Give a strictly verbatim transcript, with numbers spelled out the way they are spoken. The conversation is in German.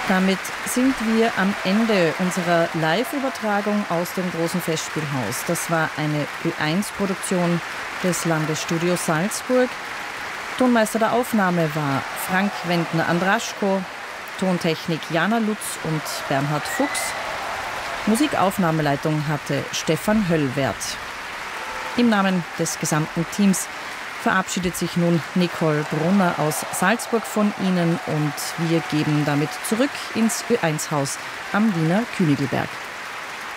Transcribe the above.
Damit sind wir am Ende unserer Live-Übertragung aus dem Großen Festspielhaus. Das war eine Ö eins Produktion des Landesstudios Salzburg. Tonmeister der Aufnahme war Frank Wendner-Andraschko, Tontechnik Jana Lutz und Bernhard Fuchs. Musikaufnahmeleitung hatte Stefan Höllwert. Im Namen des gesamten Teams verabschiedet sich nun Nicole Brunner aus Salzburg von Ihnen und wir geben damit zurück ins Ö eins Haus am Wiener Königelberg.